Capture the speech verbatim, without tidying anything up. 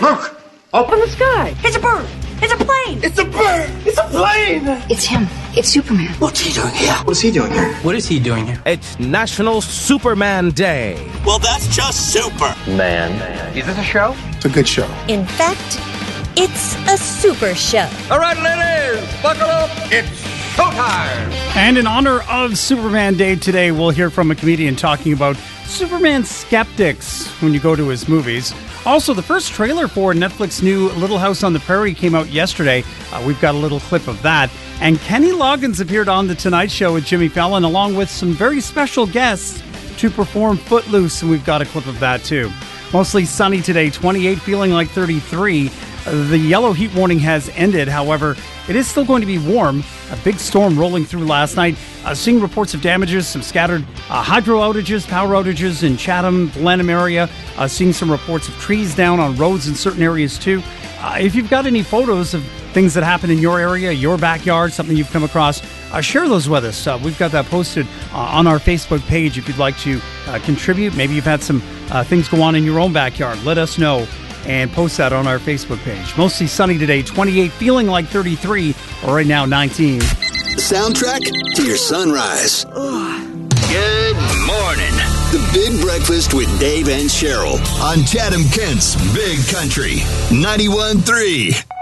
Look! Up in the sky! It's a bird! It's a plane! It's a bird! It's a plane! It's him. It's Superman. What's he doing here? What is he doing here? What is he doing here? It's National Superman Day. Well, that's just super. Man. Is this a show? It's a good show. In fact, it's a super show. All right, ladies, buckle up. It's showtime. And in honor of Superman Day today, we'll hear from a comedian talking about Superman skeptics when you go to his movies. Also, the first trailer for Netflix's new Little House on the Prairie came out yesterday. Uh, we've got a little clip of that. And Kenny Loggins appeared on The Tonight Show with Jimmy Fallon, along with some very special guests to perform Footloose, and we've got a clip of that too. Mostly sunny today, twenty-eight, feeling like thirty-three. Uh, the yellow heat warning has ended. However, it is still going to be warm. A big storm rolling through last night. Uh, seeing reports of damages, some scattered uh, hydro outages, power outages in Chatham, Blenheim area. Uh, seeing some reports of trees down on roads in certain areas too. Uh, if you've got any photos of things that happen in your area, your backyard, something you've come across, uh, share those with us. Uh, we've got that posted uh, on our Facebook page if you'd like to uh, contribute. Maybe you've had some uh, things go on in your own backyard. Let us know and post that on our Facebook page. Mostly sunny today, twenty-eight, feeling like thirty-three, or right now nineteen. Soundtrack to your sunrise. Good morning. The Big Breakfast with Dave and Cheryl on Chatham Kent's Big Country ninety-one point three.